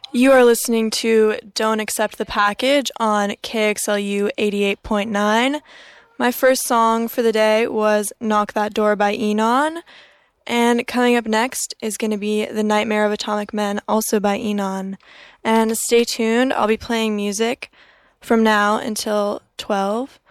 You are listening to Don't Accept the Package on KXLU 88.9. My first song for the day was Knock That Door by Enon. And coming up next is going to be The Nightmare of Atomic Men, also by Enon. And stay tuned, I'll be playing music from now until 12.